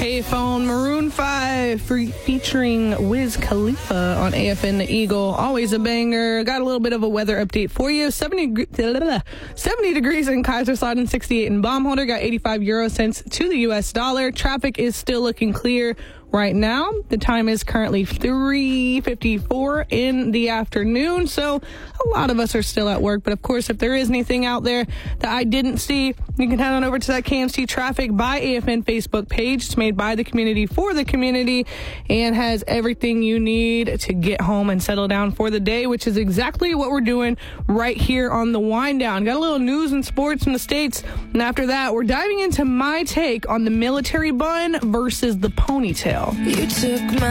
Payphone, Maroon 5 featuring Wiz Khalifa on AFN The Eagle. Always a banger. Got a little bit of a weather update for you. 70 degrees in Kaiserslautern, 68 in Baumholder. Got 85 euro cents to the U.S. dollar. Traffic is still looking clear right now. The time is currently 3:54 in the afternoon, so a lot of us are still at work. But of course, if there is anything out there that I didn't see, you can head on over to that KMC Traffic by AFN Facebook page. It's made by the community for the community and has everything you need to get home and settle down for the day, which is exactly what we're doing right here on the Wind Down. Got a little news and sports from the States, and after that, we're diving into my take on the military bun versus the ponytail. You took my